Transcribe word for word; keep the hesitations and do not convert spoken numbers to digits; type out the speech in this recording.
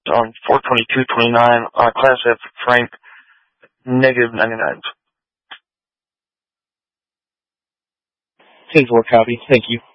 on four twenty-two twenty-nine on a Class F Frank, negative ninety-nine. ten four copy. Thank you.